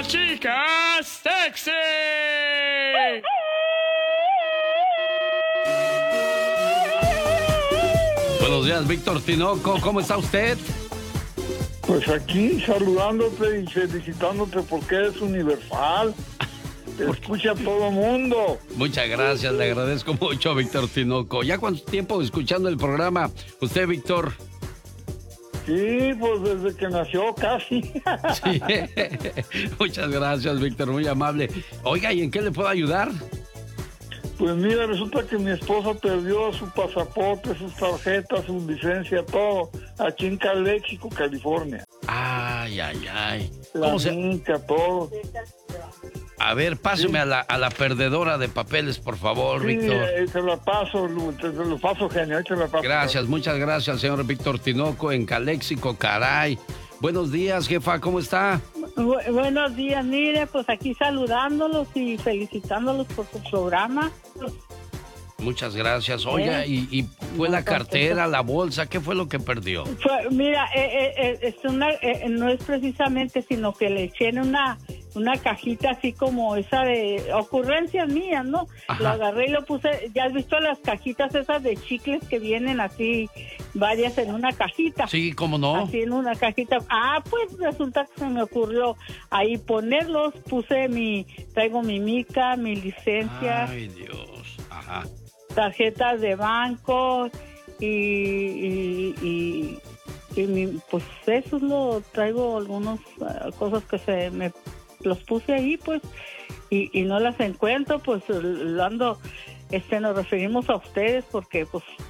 chicas sexy. Buenos días, Víctor Tinoco, ¿cómo está usted? Pues aquí saludándote y felicitándote porque eres universal. Te escucha todo mundo. Muchas gracias, le agradezco mucho, Víctor Tinoco. ¿Ya cuánto tiempo escuchando el programa usted, Víctor? Sí, pues desde que nació casi. Sí. Muchas gracias, Víctor, muy amable. Oiga, ¿y en qué le puedo ayudar? Pues mira, resulta que mi esposa perdió su pasaporte, sus tarjetas, su licencia, todo, aquí en Calexico, California. Ay, ay, ay. La finca, todo. A ver, páseme sí. a la perdedora de papeles, por favor, sí, Víctor. Te lo paso, genio, te la paso. Gracias, muchas gracias, señor Víctor Tinoco, en Calexico, caray. Buenos días, jefa, ¿cómo está? Buenos días, mire, pues aquí saludándolos y felicitándolos por su programa. Muchas gracias. Oiga, ¿y fue la cartera, la bolsa? ¿Qué fue lo que perdió? Mira, no es precisamente, sino que le eché en una cajita así como esa de ocurrencias mías, ¿no? Ajá. Lo agarré y lo puse. ¿Ya has visto las cajitas esas de chicles que vienen así, varias en una cajita? Sí, ¿cómo no? Así en una cajita. Pues resulta que se me ocurrió ahí ponerlos. Traigo mi mica, mi licencia. Ay, Dios. Ajá. Tarjetas de banco pues eso traigo algunas cosas que los puse ahí pues y no las encuentro, pues nos referimos a ustedes porque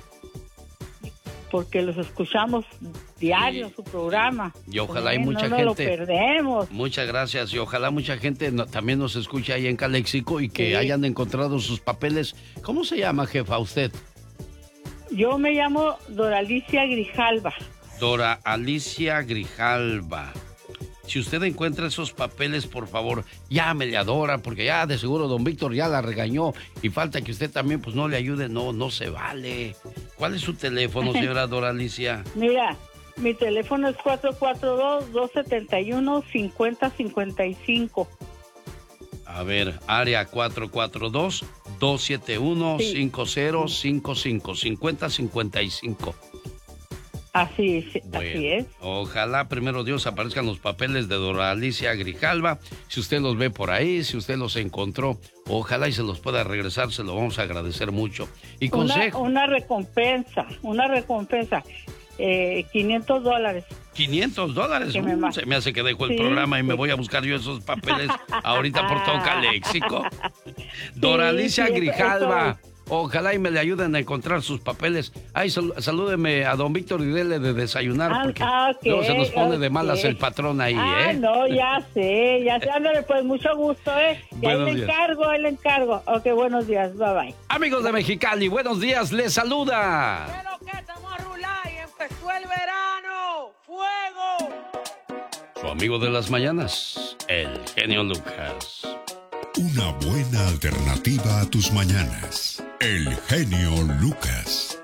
los escuchamos diario, sí, su programa. Y ojalá hay mucha gente. No lo perdemos. Muchas gracias. Y ojalá mucha gente también nos escuche ahí en Calexico y que hayan encontrado sus papeles. ¿Cómo se llama, jefa, usted? Yo me llamo Dora Alicia Grijalva. Dora Alicia Grijalva. Si usted encuentra esos papeles, por favor, llámele a Dora, porque ya de seguro don Víctor ya la regañó y falta que usted también pues no le ayude. No se vale. ¿Cuál es su teléfono, señora Dora Alicia? Mira, mi teléfono es 442-271-5055. A ver, área 442-271-5055, 5055. Así es, bueno, así es. Ojalá, primero Dios, aparezcan los papeles de Dora Alicia Grijalva. Si usted los ve por ahí, si usted los encontró, ojalá y se los pueda regresar, se lo vamos a agradecer mucho. Y consejo. Una recompensa, $500. $500. Se me hace que dejo el programa y me voy a buscar yo esos papeles ahorita por todo Calexico. Dora Alicia Grijalva. Ojalá y me le ayuden a encontrar sus papeles. Ay, salúdeme a don Víctor y dele de desayunar, porque luego se nos pone de malas el patrón ahí, No, ya sé. Ándale, pues, mucho gusto, Y ahí le encargo. Ok, buenos días, bye bye. Amigos de Mexicali, buenos días, les saluda. Pero que estamos a rular y empezó el verano. ¡Fuego! Su amigo de las mañanas, el genio Lucas. Una buena alternativa a tus mañanas. El genio Lucas.